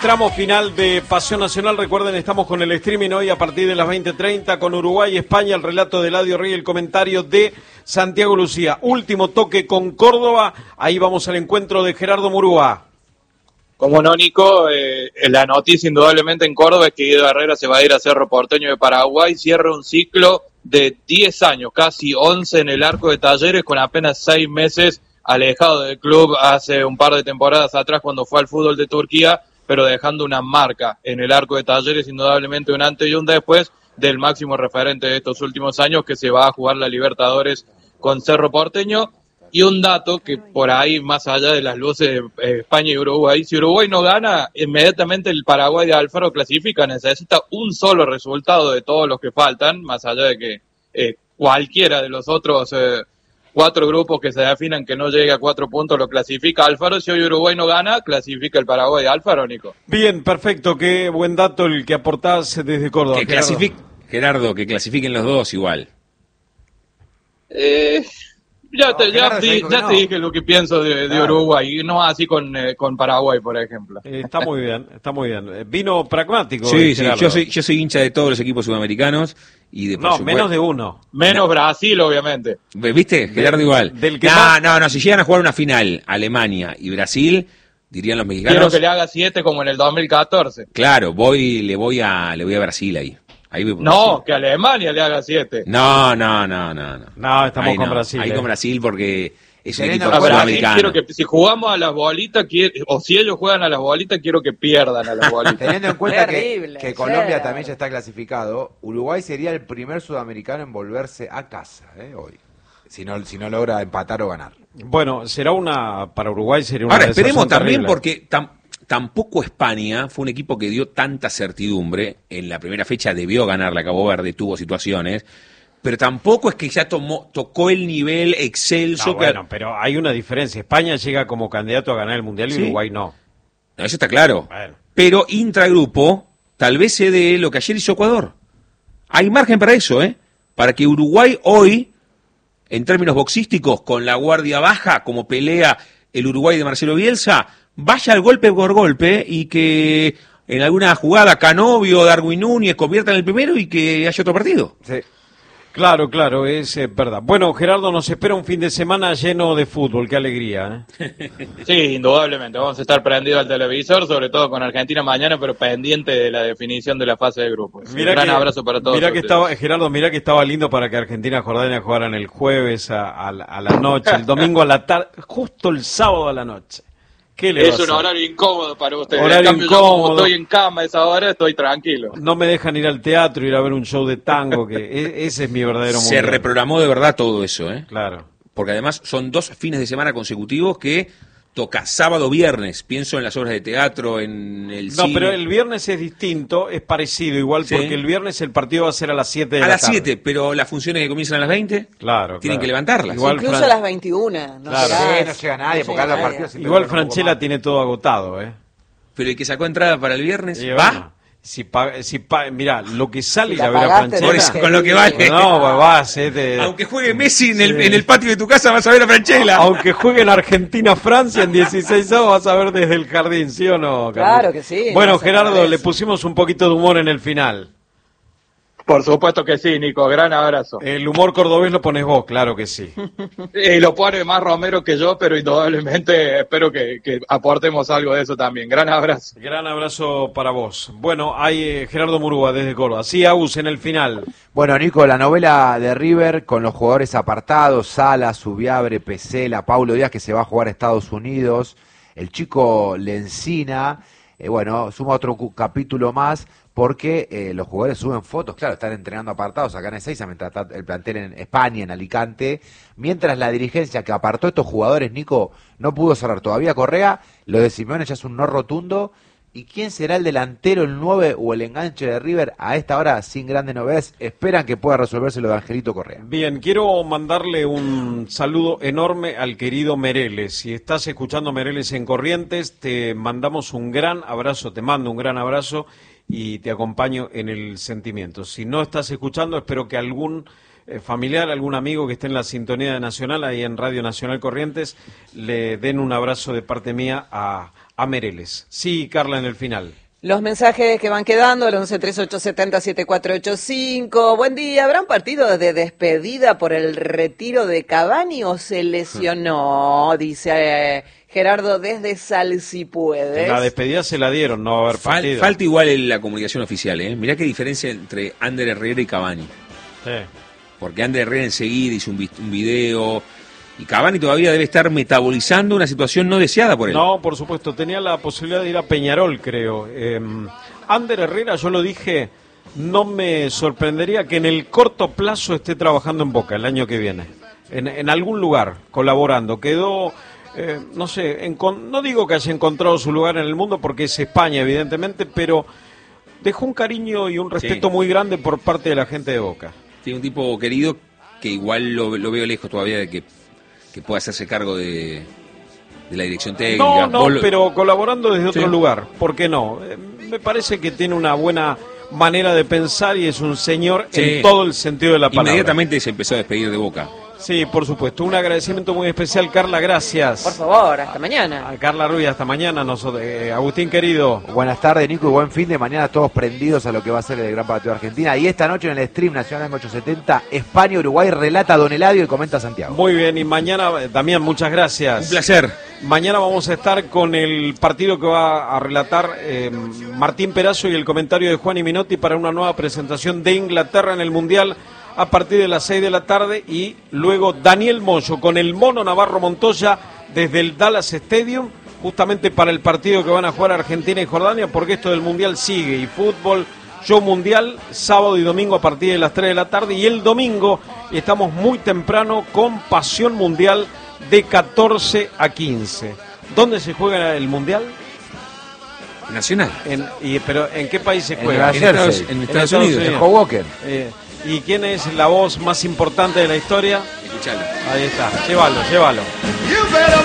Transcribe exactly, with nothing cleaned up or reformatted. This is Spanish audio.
Tramo final de Pasión Nacional. Recuerden, estamos con el streaming hoy a partir de las veinte treinta con Uruguay y España. El relato de Eladio Rey, el comentario de Santiago Lucía. Último toque con Córdoba. Ahí vamos al encuentro de Gerardo Murúa. Como no, Nico, eh, la noticia indudablemente en Córdoba es que Guido Herrera se va a ir a Cerro Porteño de Paraguay. Cierra un ciclo de diez años, casi once en el arco de Talleres, con apenas seis meses alejado del club hace un par de temporadas atrás cuando fue al fútbol de Turquía, pero dejando una marca en el arco de Talleres, indudablemente un antes y un después del máximo referente de estos últimos años, que se va a jugar la Libertadores con Cerro Porteño. Y un dato que por ahí, más allá de las luces de España y Uruguay, si Uruguay no gana, inmediatamente el Paraguay de Alfaro clasifica. Necesita un solo resultado de todos los que faltan, más allá de que eh, cualquiera de los otros eh, cuatro grupos que se definan que no llegue a cuatro puntos lo clasifica Alfaro. Si hoy Uruguay no gana, clasifica el Paraguay de Alfaro, Nico. Bien, perfecto, qué buen dato el que aportás desde Córdoba. Que clasifique, Gerardo, que clasifiquen los dos igual. Eh... Ya, no, te, ya, di, ya no. te dije lo que pienso de, de claro. Uruguay, no así con, eh, con Paraguay, por ejemplo. Eh, está muy bien, está muy bien. Eh, vino pragmático. Sí, sí, yo soy, yo soy hincha de todos los equipos sudamericanos. Y de, no, menos de uno. Menos no. Brasil, obviamente. ¿Viste? Gerardo del, igual. Del que no, más... no, no, si llegan a jugar una final, Alemania y Brasil, dirían los mexicanos. Quiero que le haga siete como en el dos mil catorce. Claro, voy, le voy a, le voy a Brasil ahí. Ahí voy no, Brasil. que Alemania le haga siete. No, no, no, no, no. No, estamos ahí con no. Brasil. Ahí eh. con Brasil porque es un Teniendo equipo sudamericano. Quiero que si jugamos a las bolitas, quiero, o si ellos juegan a las bolitas, quiero que pierdan a las bolitas. Teniendo en cuenta que, Terrible, que Colombia sí. también ya está clasificado, Uruguay sería el primer sudamericano en volverse a casa eh, hoy, si no, si no logra empatar o ganar. Bueno, será una, para Uruguay sería una Ahora, esperemos también terrible. porque tam, tampoco España fue un equipo que dio tanta certidumbre. En la primera fecha debió ganar la Cabo Verde, tuvo situaciones, pero tampoco es que ya tomó, tocó el nivel excelso. No, que... bueno, pero hay una diferencia. España llega como candidato a ganar el Mundial y ¿Sí? Uruguay no. No, eso está claro. Bueno. Pero intragrupo, tal vez se dé lo que ayer hizo Ecuador. Hay margen para eso, ¿eh? Para que Uruguay hoy, en términos boxísticos, con la guardia baja, como pelea el Uruguay de Marcelo Bielsa, vaya al golpe por golpe y que en alguna jugada Canovio, Darwin Núñez conviertan el primero y que haya otro partido. Sí. Claro, claro, es eh, verdad. Bueno, Gerardo, nos espera un fin de semana lleno de fútbol, qué alegría, ¿eh? Sí, indudablemente, vamos a estar prendidos al televisor, sobre todo con Argentina mañana, pero pendiente de la definición de la fase de grupos. Mirá un gran que, abrazo para todos. Mirá que estaba, Gerardo, mirá que estaba lindo para que Argentina y Jordania jugaran el jueves a, a, a la noche, el domingo a la tarde, justo el sábado a la noche. ¿Qué le es un hacer? horario incómodo para ustedes. Horario en cambio, incómodo. yo, como estoy en cama a esa hora, estoy tranquilo. No me dejan ir al teatro, ir a ver un show de tango, que e- ese es mi verdadero mundo. Se reprogramó de verdad todo eso, ¿eh? Claro. Porque además son dos fines de semana consecutivos que toca sábado, viernes. Pienso en las obras de teatro, en el No, cine. pero el viernes es distinto, es parecido igual, Sí. porque el viernes el partido va a ser a las siete de A la las tarde. siete, pero las funciones que comienzan a las veinte, Claro, tienen claro. que levantarlas. Igual Incluso Fran- a las veintiuna. No, Claro. llegás, Sí, no llega nadie, no porque llega los nadie. partidos siempre Igual duran un poco Franchella más. tiene todo agotado, ¿eh? Pero el que sacó entrada para el viernes, Y ¿va? bueno, si pa- si pa- mirá, lo que sale Si ir a la ver a pagaste, Franchella. Por eso, con lo que vale. No, pues vas, eh, te- Aunque juegue Messi en el, Sí. en el patio de tu casa, vas a ver a Franchella. Aunque jueguen Argentina-Francia en dieciséis avos, vas a ver desde el jardín, ¿sí o no, Carlos? Claro que sí, Bueno, no se Gerardo, agradece. le pusimos un poquito de humor en el final. Por supuesto que sí, Nico, gran abrazo. El humor cordobés lo pones vos, claro que sí. Y lo pone más Romero que yo, pero indudablemente espero que, que aportemos algo de eso también. Gran abrazo. Gran abrazo para vos. Bueno, hay eh, Gerardo Murúa desde Córdoba. Sí, Agus, en el final. Bueno, Nico, la novela de River con los jugadores apartados, Sala, Subiabre, Pesela, Paulo Díaz, que se va a jugar a Estados Unidos, el chico Lencina, eh, bueno, suma otro cu- capítulo más, porque eh, los jugadores suben fotos, claro, están entrenando apartados acá en Ezeiza, mientras está el plantel en España, en Alicante, mientras la dirigencia que apartó a estos jugadores, Nico, no pudo cerrar todavía Correa, lo de Simeone ya es un no rotundo. ¿Y quién será el delantero, el nueve o el enganche de River a esta hora sin grandes novedades? Esperan que pueda resolverse lo de Angelito Correa. Bien, quiero mandarle un saludo enorme al querido Mereles. Si estás escuchando Mereles en Corrientes, te mandamos un gran abrazo, te mando un gran abrazo y te acompaño en el sentimiento. Si no estás escuchando, espero que algún eh, familiar, algún amigo que esté en la sintonía de Nacional, ahí en Radio Nacional Corrientes, le den un abrazo de parte mía a, a Meireles. Sí, Carla, en el final. Los mensajes que van quedando, el once treinta y ocho setenta setenta y cuatro ochenta y cinco. Buen día, ¿habrá un partido de despedida por el retiro de Cavani o se lesionó? Dice eh, Gerardo desde Sal, si puedes. La despedida se la dieron, no va a haber Fal, partido. falta igual en la comunicación oficial, ¿eh? Mirá qué diferencia entre Ander Herrera y Cavani. Sí. Porque Ander Herrera enseguida hizo un, vi- un video y Cavani todavía debe estar metabolizando una situación no deseada por él. No, por supuesto, tenía la posibilidad de ir a Peñarol, creo. Eh, Ander Herrera, yo lo dije, no me sorprendería que en el corto plazo esté trabajando en Boca el año que viene. En, en algún lugar, colaborando. Quedó, eh, no sé, encon- no digo que haya encontrado su lugar en el mundo porque es España, evidentemente, pero dejó un cariño y un respeto Sí. muy grande por parte de la gente de Boca. Tiene un tipo querido que igual lo, lo veo lejos todavía de que, que pueda hacerse cargo de, de la dirección técnica. No, no, Vos lo- pero colaborando desde otro Sí. lugar, ¿por qué no? Eh, me parece que tiene una buena manera de pensar y es un señor Sí. en todo el sentido de la palabra. Inmediatamente se empezó a despedir de Boca. Sí, por supuesto. Un agradecimiento muy especial, Carla, gracias. Por favor, hasta mañana. A Carla Ruiz, hasta mañana. Nosotros, eh, Agustín, querido. Buenas tardes, Nico, y buen fin de mañana, todos prendidos a lo que va a ser el Gran Partido de Argentina. Y esta noche en el stream Nacional M ochocientos setenta, España-Uruguay, relata Don Eladio y comenta Santiago. Muy bien, y mañana, eh, Damián, muchas gracias. Un placer. Mañana vamos a estar con el partido que va a relatar eh, Martín Perazo y el comentario de Juan y Minotti para una nueva presentación de Inglaterra en el Mundial a partir de las seis de la tarde, y luego Daniel Moyo con el Mono Navarro Montoya desde el Dallas Stadium, justamente para el partido que van a jugar Argentina y Jordania, porque esto del Mundial sigue, y fútbol, show mundial, sábado y domingo a partir de las tres de la tarde, y el domingo estamos muy temprano con Pasión Mundial de catorce a quince. ¿Dónde se juega el Mundial? Nacional. En, y, pero ¿en qué país se En juega? Nueva En Estados, Jersey. en En Estados Estados Unidos. Unidos. Joe Walker. Eh, ¿Y quién es la voz más importante de la historia? Escuchalo. Ahí está, llévalo, llévalo.